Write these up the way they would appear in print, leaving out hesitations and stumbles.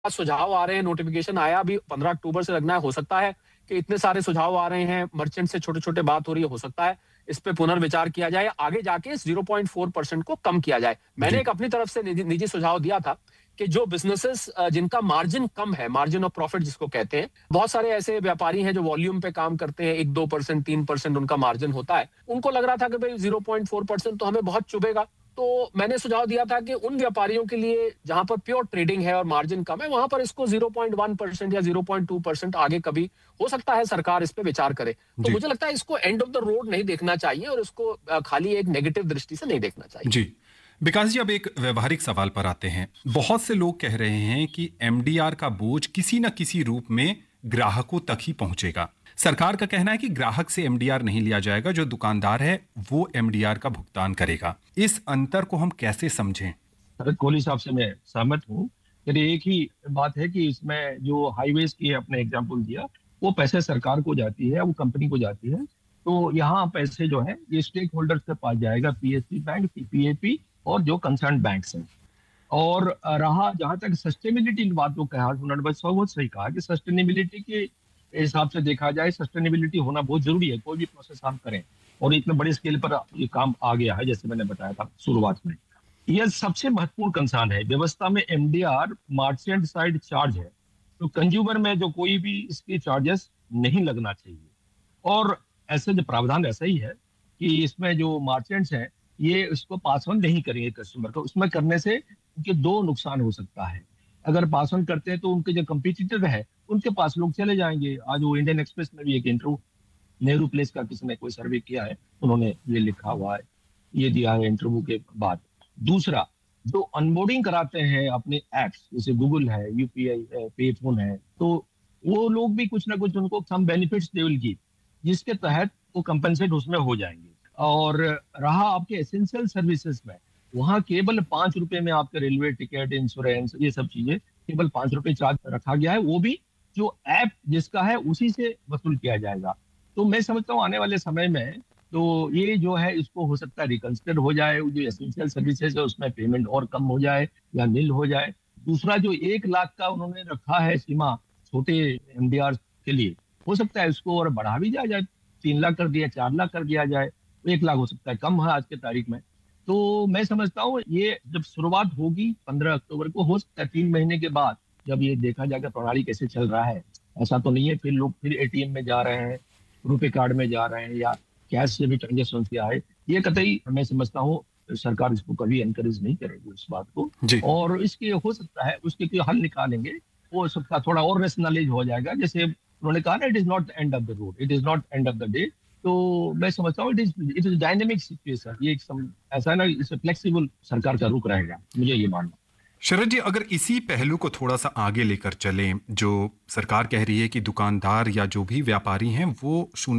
सुझाव आ रहे हैं, नोटिफिकेशन आया अभी 15 अक्टूबर से लगना है, हो सकता है कि इतने सारे सुझाव आ रहे हैं, मर्चेंट से छोटे-छोटे बात हो रही है, हो सकता है इस पे पुनर्विचार किया जाए, आगे जाके 0.4% को कम किया जाए। मैंने जी। एक अपनी तरफ से निजी सुझाव दिया था कि जो बिज़नेसेस जिनका मार्जिन कम है, मार्जिन ऑफ प्रॉफिट जिसको कहते हैं, बहुत सारे ऐसे व्यापारी हैं जो वॉल्यूम पे काम करते हैं, 1-2%, 3% उनका मार्जिन होता है। उनको लग रहा था कि भई 0.4% तो हमें बहुत चुभेगा। तो मैंने सुझाव दिया था कि उन व्यापारियों के लिए जहां पर प्योर ट्रेडिंग है और मार्जिन कम है, वहां पर इसको 0.1% या 0.2% आगे कभी हो सकता है सरकार इस पे विचार करे। तो जी। मुझे लगता है इसको एंड ऑफ द रोड नहीं देखना चाहिए और इसको खाली एक नेगेटिव दृष्टि से नहीं देखना चाहिए। जी। विकास जी, अब एक व्यवहारिक सवाल पर आते हैं। बहुत से लोग कह रहे हैं कि एमडीआर का बोझ किसी न किसी रूप में ग्राहकों तक ही पहुंचेगा। सरकार का कहना है कि ग्राहक से एमडीआर नहीं लिया जाएगा, जो दुकानदार है वो एमडीआर का भुगतान करेगा। इस अंतर को हम कैसे समझें? शरद कोहली साहब से मैं सहमत हूँ। मेरी एक ही बात है कि इसमें जो हाईवेज की आपने एग्जांपल दिया, वो पैसे सरकार को जाती है, वो कंपनी को जाती है। तो यहाँ पैसे जो है ये स्टेक होल्डर्स के पास जाएगा, पीएससी बैंक, पीपीएपी और जो कंसर्न बैंक्स हैं। और रहा जहां तक सस्टेनेबिलिटी की बात को कहा, उन्होंने बस बहुत सही कहा कि सस्टेनेबिलिटी के हिसाब से देखा जाए, सस्टेनेबिलिटी होना बहुत जरूरी है, कोई भी प्रोसेस हम करें। और इतने बड़े स्केल पर ये काम आ गया है, जैसे मैंने बताया था शुरुआत में। यह सबसे महत्वपूर्ण कंसर्न है व्यवस्था में। एमडीआर मर्चेंट साइड चार्ज है, तो कंज्यूमर में जो कोई भी इसके चार्जेस नहीं लगना चाहिए। और ऐसे जो प्रावधान ऐसा ही है कि इसमें जो मर्चेंट्स हैं ये इसको पास ऑन नहीं करेंगे कस्टमर को। उसमें करने से उनके दो नुकसान हो सकता है। अगर पास ऑन करते हैं तो उनके जो कंपटीटर है उनके पास लोग चले जाएंगे। आज वो इंडियन एक्सप्रेस में भी एक इंटरव्यू नेहरू प्लेस का किसी ने कोई सर्वे किया है, उन्होंने ये लिखा हुआ है, ये दिया है इंटरव्यू के बाद। दूसरा, जो अनबोर्डिंग कराते हैं अपने एप्स, जैसे गूगल है, यूपीआई है, पेफोन है, तो वो लोग भी कुछ ना कुछ उनको some benefits they will give, जिसके तहत वो कंपनसेट उसमें हो जाएंगे। और रहा आपके एसेंशियल सर्विसेज में, वहां केवल 5 रुपए में आपके रेलवे टिकट, इंश्योरेंस, ये सब चीजें केवल 5 रुपए चार्ज रखा गया है। वो भी जो ऐप जिसका है उसी से वसूल किया जाएगा। तो मैं समझता हूँ आने वाले समय में तो ये जो है इसको हो सकता है रिकंसिडर हो जाए, जो एसेंशियल सर्विसेज है उसमें पेमेंट और कम हो जाए या नील हो जाए। दूसरा, जो 1 लाख का उन्होंने रखा है सीमा छोटे एमडीआर के लिए, हो सकता है इसको और बढ़ा भी दिया जाए, 3 लाख कर दिया, 4 लाख कर दिया जाए, 1 लाख हो सकता है कम है आज के तारीख में। तो मैं समझता हूँ ये जब शुरुआत होगी 15 अक्टूबर को, हो सकता है 3 महीने के बाद जब ये देखा जाएगा प्रणाली कैसे चल रहा है। ऐसा तो नहीं है फिर लोग फिर एटीएम में जा रहे हैं, रुपए कार्ड में जा रहे हैं या कैश से भी ट्रांजेक्शन किया है। ये कतई मैं समझता हूँ सरकार इसको कभी एनकरेज नहीं करेगी इस बात को। जी। और इसके हो सकता है उसके कोई हल निकालेंगे, हो सकता है थोड़ा और रेशनलाइज हो जाएगा। जैसे उन्होंने कहा ना, it is not end of the road, it is not end of the day. तो मैं समझता हूँ इट इज डायनेमिक सिचुएशन। ये ऐसा है ना, इसे फ्लेक्सिबल सरकार का रुख रहेगा, मुझे ये मानना। शरद जी, अगर इसी पहलू को थोड़ा सा आगे लेकर चलें, जो सरकार कह रही है कि दुकानदार या जो भी व्यापारी हैं वो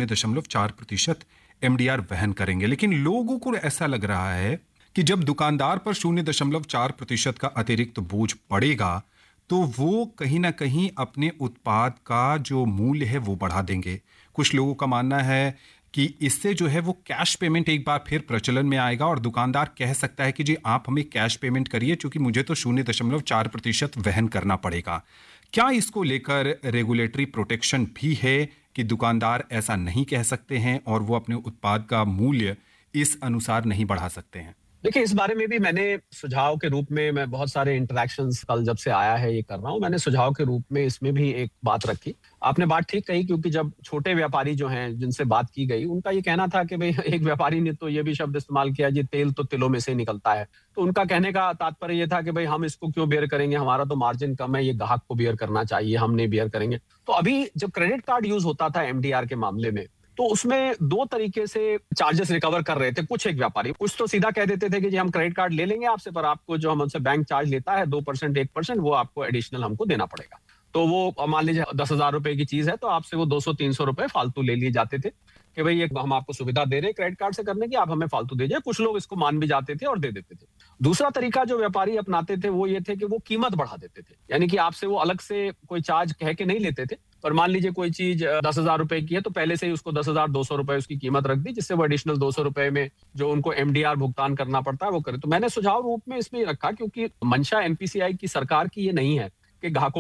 0.4% एमडीआर वहन करेंगे, लेकिन लोगों को ऐसा लग रहा है कि जब दुकानदार पर 0.4% का अतिरिक्त बोझ पड़ेगा तो वो कहीं ना कहीं अपने उत्पाद का जो मूल्य है वो बढ़ा देंगे। कुछ लोगों का मानना है कि इससे जो है वो कैश पेमेंट एक बार फिर प्रचलन में आएगा और दुकानदार कह सकता है कि जी आप हमें कैश पेमेंट करिए, क्योंकि मुझे तो 0.4% वहन करना पड़ेगा। क्या इसको लेकर रेगुलेटरी प्रोटेक्शन भी है कि दुकानदार ऐसा नहीं कह सकते हैं और वो अपने उत्पाद का मूल्य इस अनुसार नहीं बढ़ा सकते हैं? देखिए, इस बारे में भी मैंने सुझाव के रूप में, मैं बहुत सारे इंटरेक्शंस कल जब से आया है ये कर रहा हूँ, मैंने सुझाव के रूप में इसमें भी एक बात रखी। आपने बात ठीक कही, क्योंकि जब छोटे व्यापारी जो हैं जिनसे बात की गई, उनका ये कहना था कि भाई, एक व्यापारी ने तो ये भी शब्द इस्तेमाल किया, जी तेल तो तिलों में से निकलता है। तो उनका कहने का तात्पर्य ये था कि भाई हम इसको क्यों बेयर करेंगे, हमारा तो मार्जिन कम है, ये ग्राहक को बेयर करना चाहिए, हम नहीं बेयर करेंगे। तो अभी जब क्रेडिट कार्ड यूज होता था एमडीआर के मामले में, तो उसमें 2 तरीके से चार्जेस रिकवर कर रहे थे कुछ एक व्यापारी। कुछ तो सीधा कह देते थे कि जी हम क्रेडिट कार्ड ले लेंगे आपसे, पर आपको जो हमसे बैंक चार्ज लेता है 2%, 1%, वो आपको एडिशनल हमको देना पड़ेगा। तो वो मान लीजिए 10,000 रुपए की चीज है, तो आपसे वो 200-300 रुपए फालतू ले लिए जाते थे कि भाई ये हम आपको सुविधा दे रहे हैं क्रेडिट कार्ड से करने की, आप हमें फालतू दे जाए। कुछ लोग इसको मान भी जाते थे और दे देते थे। दूसरा तरीका जो व्यापारी अपनाते थे वो ये थे कि वो कीमत बढ़ा देते थे, यानी कि आपसे वो अलग से कोई चार्ज कह के नहीं लेते थे, पर मान लीजिए कोई चीज 10,000 रुपए की है, तो पहले से ही उसको 10,200 रुपए उसकी कीमत रख दी, जिससे वो एडिशनल 200 रुपए में जो उनको एमडीआर भुगतान करना पड़ता है वो करे। तो मैंने सुझाव रूप में इसमें रखा, क्योंकि मंशा एनपीसीआई की, सरकार की ये नहीं है कि ग्राहकों